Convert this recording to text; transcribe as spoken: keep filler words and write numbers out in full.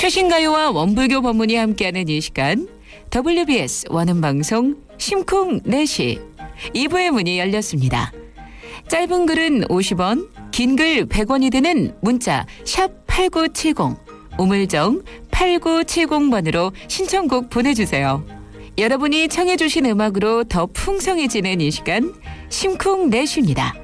최신 가요와 원불교 법문이 함께하는 이 시간 더블유비에스 원음방송 심쿵네시 이 부의 문이 열렸습니다. 짧은 글은 오십 원, 긴 글 백 원이 드는 문자 샵 팔구칠공, 우물정 팔구칠공 번으로 신청곡 보내주세요. 여러분이 청해 주신 음악으로 더 풍성해지는 이 시간 심쿵네시입니다.